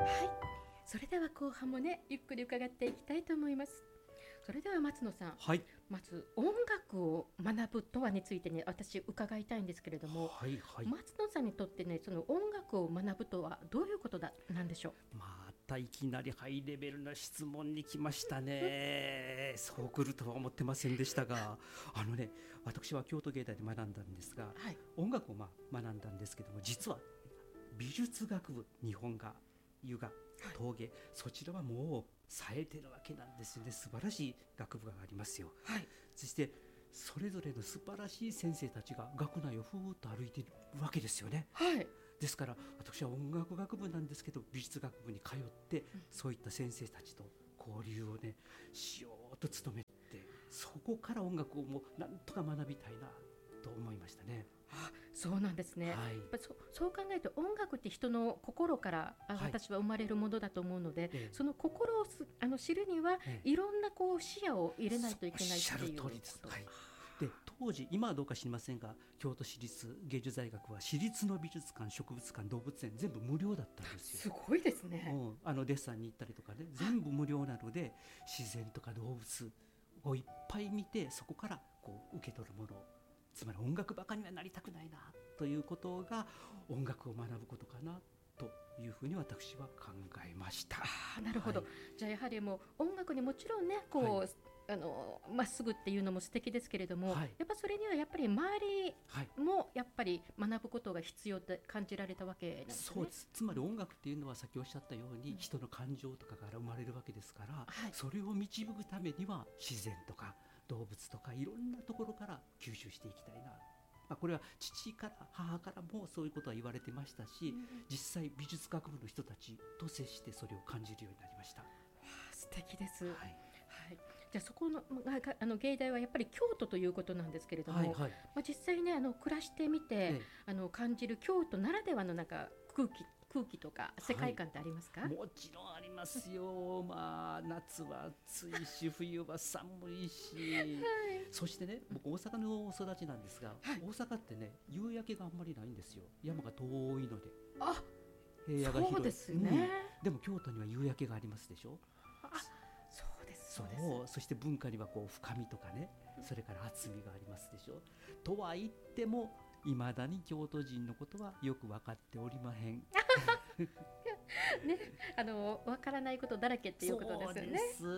はい、それでは後半もねゆっくり伺っていきたいと思います。それでは松野さん、 はい、 まず音楽を学ぶとはについてね私伺いたいんですけれども、 はい、はい。 松野さんにとってねその音楽を学ぶとはどういうことなんでしょまたいきなりハイレベルな質問に来ましたね。そう来るとは思ってませんでしたが、私は京都芸大で学んだんですが、 う。はい。 音楽を学んだんですけども、実は美術学部、日本画、油画、陶芸、そちらはもう冴えてるわけなんですよね。素晴らしい学部がありますよ。 はい。 そしてそれぞれの素晴らしい先生たちが学内をふーっと歩いているわけですよね。 はい。 ですから私は音楽学部なんですけど美術学部に通ってそういった先生たちと交流をねしようと努めて、そこから音楽をもうなんとか学びたいなと思いましたね。 あ、そうなんですね。やっはい、 ぱそう考えると音楽って人の心からはい、 私は生まれるものだと思うので、 ええその心を知るにはええ、 いろんなこう視野を入れないといけないおっしゃっていうこる通りです。 と。 はい。で当時、今はどうか知りませんが、京都市立芸術大学は私立の美術館、植物館、動物園全部無料だったんですよ。 すごいですね。 デッサンに行ったりとかね、全部無料なので自然とか動物をいっぱい見て、そこからこう受け取るもの、つまり音楽バカにはなりたくないなということが音楽を学ぶことかなというふうに私は考えました。 なるほど。 はい、 じゃあやはりもう音楽にもちろんねはい、 こうまっすぐっていうのも素敵ですけれども、 はい、 やっぱそれにはやっぱり周はい、 りもやっぱり学ぶことが必要って感じられたわけなんですね。 そうです。つまり音楽っていうのはさっきおっしゃったように人の感情とかから生まれるわけですから、 はい。 それを導くためには自然とか動物とかいろんなところから吸収していきたいな。これは父から母からもそういうことは言われてましたし、実際美術学部の人たちと接してそれを感じるようになりました。 素敵です。ははい、 い。じゃあそこの芸大はやっぱり京都ということなんですけれども、 はい、はい、 実際ね暮らしてみてえ感じる京都ならではのなんか空気とか世はい、 界観ってありますか？ もちろんありますよ。夏は暑いし冬は寒いし、そしてね、僕大阪の育ちなんですが、 はい。 大阪ってね夕焼けがあんまりないんですよ。山が遠いのであ、 平野がそうで広い、 すね。 でも京都には夕焼けがありますでしょ。 あ、そうですそそうです。 そして文化にはこう深みとかね、それから厚みがありますでしょ。とは言ってもいまだに京都人のことはよく分かっておりまへん。 ね、わからないことだらけっていうことですよね。 そうです。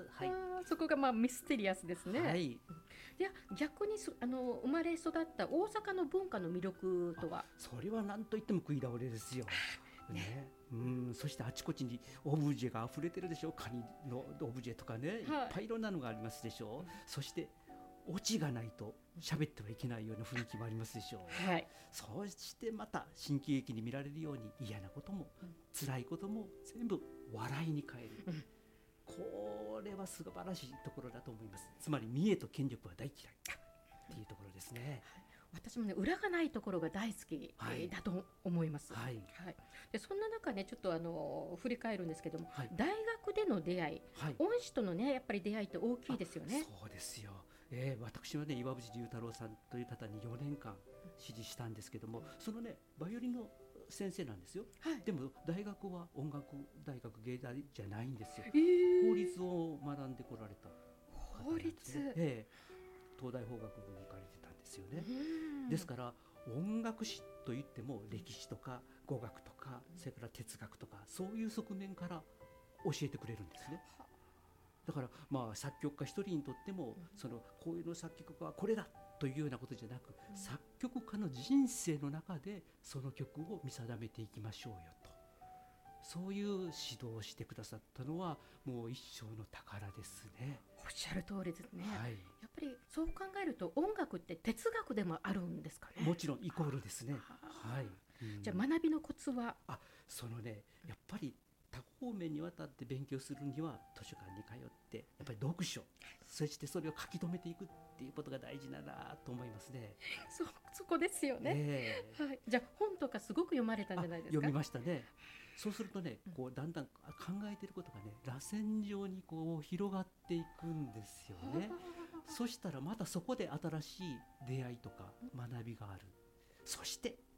はい、 そこがミステリアスですね。 はい。 で逆に生まれ育った大阪の文化の魅力とは？ それは何と言っても食い倒れですよ。ね、そしてあちこちにオブジェが溢れてるでしょ。カニのオブジェとかね、いっはい。 ぱいいろんなのがありますでしょ。そしてオチがないと喋ってはいけないような雰囲気もありますでしょう。 はい。 そしてまた新喜劇に見られるように嫌なことも辛いことも全部笑いに変える、 うん。 これは素晴らしいところだと思います。つまり見栄と権力は大嫌いっていうところですね。 私もね裏がないところが大好きはい、 だと思います。 はい、 はい。でそんな中ねちょっと振り返るんですけども、 はい、 大学での出会い、 はい。 恩師とのねやっぱり出会いって大きいですよね。 そうですよ。私はね岩渕龍太郎さんという方に4年間指示したんですけども、そのねバイオリンの先生なんですよ。 はい。 でも大学は音楽大学芸大じゃないんですよ。 えー、 法律を学んでこられた方法律。 なんですね。東大法学部に行かれてたんですよね。 うん。 ですから音楽史といっても歴史とか語学とかそれから哲学とかそういう側面から教えてくれるんですね。だから作曲家一人にとってもこういうの作曲家はこれだというようなことじゃなく、作曲家の人生の中でその曲を見定めていきましょうよと、そういう指導をしてくださったのはもう一生の宝ですね。 おっしゃる通りですね。 はい、 やっぱりそう考えると音楽って哲学でもあるんですかね。 もちろんイコールですね。はい、 じゃあ学びのコツは？ そのねやっぱり多方面にわたって勉強するには図書館に通ってやっぱり読書、そしてそれを書き留めていくっていうことが大事だなと思いますね。 そこですよね。はい。じゃあ本とかすごく読まれたんじゃないですか？ 読みましたね。そうするとねこうだんだん考えていることがね螺旋状にこう広がっていくんですよね。そしたらまたそこで新しい出会いとか学びがある。そして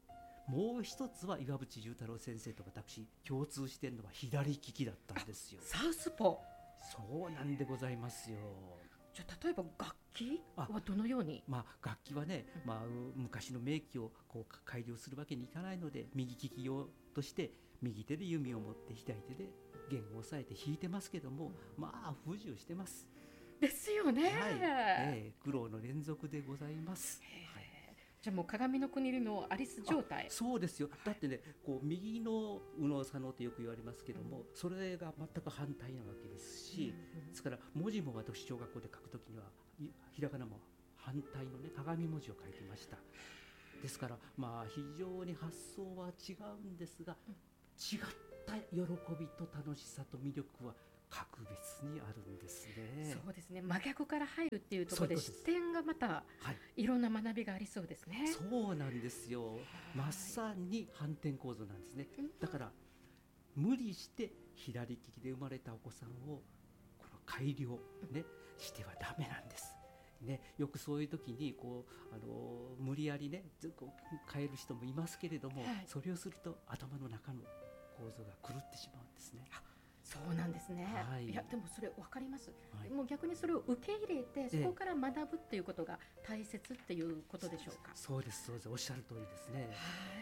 もう一つは岩渕重太郎先生と私共通しているのは左利きだったんですよ。 サウスポそうなんでございますよ。 じゃあ例えば楽器はどのように？ 楽器はね、昔の名器をこう改良するわけにいかないので、右利き用として右手で弓を持って左手で弦を押さえて弾いてますけども、不自由してます。 ですよね。 苦労の連続でございます。 じゃあもう鏡の国のアリス状態。 そうですよ。だってね、こう右の右脳左脳とよく言われますけども、それが全く反対なわけですし、ですから文字も私小学校で書くときにはひらがなも反対のね鏡文字を書いてました。ですから非常に発想は違うんですが、違った喜びと楽しさと魅力は格別にあるんですね。 そうですね。真逆から入るっていうところで視点がまたいろんな学びがありそうですね。 そうなんですよ。まさに反転構造なんですね。だから無理して左利きで生まれたお子さんをこの改良ねしてはダメなんです。ね、よくそういう時に無理やりね変える人もいますけれども、それをすると頭の中の構造が狂ってしまうんですね。 そうなんですね。いやでもそれ分かります。もう逆にそれを受け入れて、そこから学ぶっていうことが大切っていうことでしょうか。 そうですそうです。おっしゃる通りですね。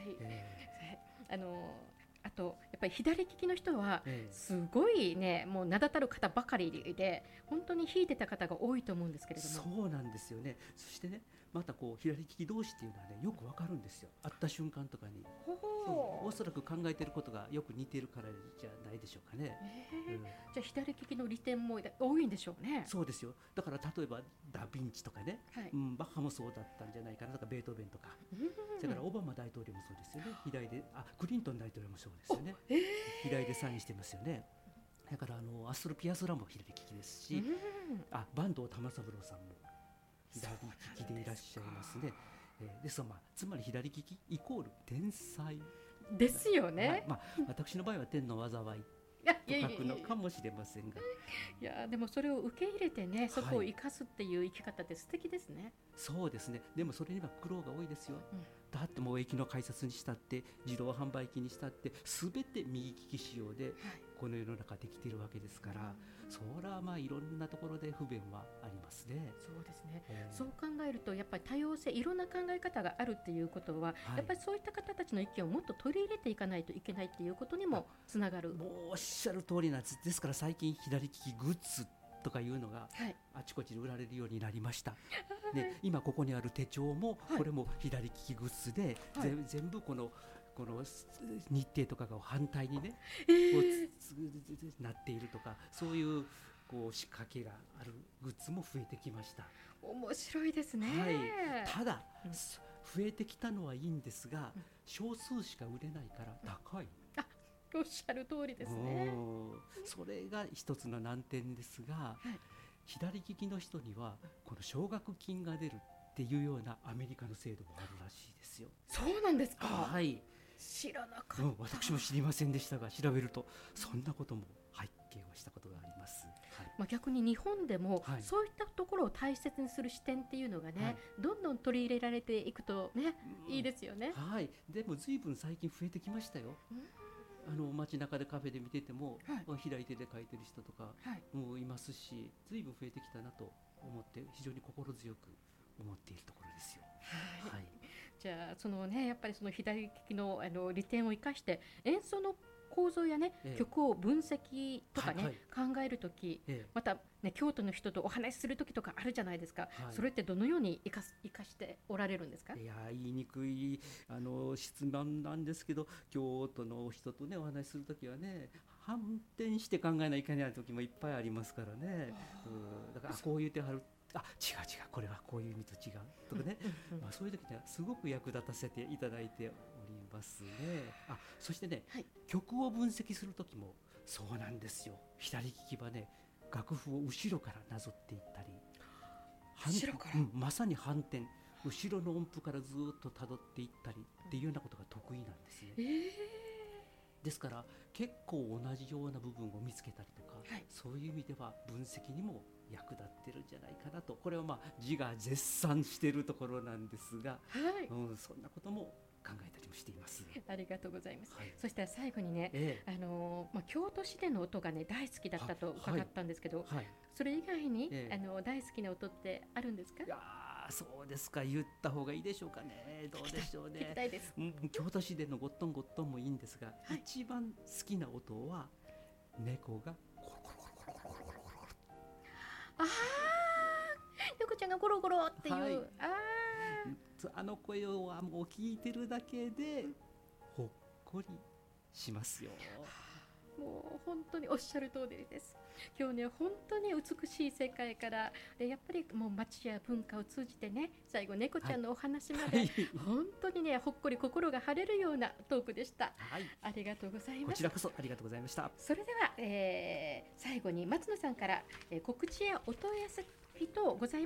あとやっぱり左利きの人はすごいね、もう名だたる方ばかりで本当に弾いてた方が多いと思うんですけれども。 そうなんですよね。そしてね、また左利き同士っていうのはねよくわかるんですよ。会った瞬間とかに。おそらく考えていることがよく似ているからじゃないでしょうかね。 じゃあ左利きの利点も多いんでしょうね。 そうですよ。だから例えばダ・ヴィンチとかね、バッハもそうだったんじゃないかなとか、ベートーベンとか、それからオバマ大統領もそうですよね。左でクリントン大統領もそうですよね。左でサインしてますよね。だからアストロピアスラも左利きですし、坂東玉三郎さんも左利きでいらっしゃいますね。ですがつまり左利きイコール天才ですよね。 私の場合は天の災いと書くのかもしれませんが、 いやでもそれを受け入れてね、そこを生かすっていう生き方って素敵ですね。 そうですね。でもそれには苦労が多いですよ。だってもう駅の改札にしたって自動販売機にしたって全て右利き仕様でこの世の中できているわけですから、それはいろんなところで不便はありますね。 そうですね。そう考えるとやっぱり多様性、いろんな考え方があるっていうことは、やっぱりそういった方たちの意見をもっと取り入れていかないといけないっていうことにもつながる。 もうおっしゃる通りなんです。ですから最近左利きグッズとかいうのがあちこちで売られるようになりました。今ここにある手帳もこれも左利きグッズで、全部この日程とかが反対にね、なっているとか、そういう仕掛けがあるグッズも増えてきました。 面白いですね。 ただ、増えてきたのはいいんですが、少数しか売れないから高い。 おっしゃる通りですね。 それが一つの難点ですが、左利きの人にはこの奨学金が出るっていうようなアメリカの制度もあるらしいですよ。 そうなんですか。知らなかった。 私も知りませんでしたが、調べるとそんなことも拝見をしたことがあります。 逆に日本でもそういったところを大切にする視点っていうのがね、どんどん取り入れられていくとね、いいですよね。 でも随分最近増えてきましたよ。街中でカフェで見てても、左手で書いてる人とかもいますし、随分増えてきたなと思って非常に心強く思っているところですよ。 じゃあやっぱりその左利きの利点を生かして演奏の構造やね、曲を分析とかね、考えるとき、またね京都の人とお話しするときとかあるじゃないですか。それってどのように生かしておられるんですか？ いや言いにくい質問なんですけど、京都の人とねお話しするときはね、反転して考えないといけないときもいっぱいありますからね。だからこう言ってはる、違うこれはこういう意味と違うとかねそういう時にはすごく役立たせていただいておりますね。そしてね、曲を分析する時もそうなんですよ。左利きはね、楽譜を後ろからなぞっていったり、 後ろから、 まさに反転、後ろの音符からずっと辿っていったりっていうようなことが得意なんですね。ですから結構同じような部分を見つけたりとか、そういう意味では分析にも役立ってるんじゃないかなと、これは自画絶賛しているところなんですが、そんなことも考えたりもしています。 ありがとうございます。 はい、 そしたら最後にね、京都市での音がね大好きだったと伺ったんですけど、はいはい、それ以外に、大好きな音ってあるんですか？ いやそうですか、言った方がいいでしょうかね。どうでしょうね。 聞きたいです。 京都市でのゴットンゴットンもいいんですが、はい、一番好きな音は猫がコロコロコロコロコロコロコロ。 ああ、猫ちゃんがゴロゴロっていう、はい、 あの声はもう聞いてるだけでほっこりしますよ。 もう本当におっしゃる通りです。今日ね本当に美しい世界からでやっぱりもう街や文化を通じてね、最後猫ちゃんのお話まで、はい、本当にねほっこり心が晴れるようなトークでした、はい、ありがとうございます。 こちらこそありがとうございました。 それでは、最後に松野さんから、告知やお問い合わせとございます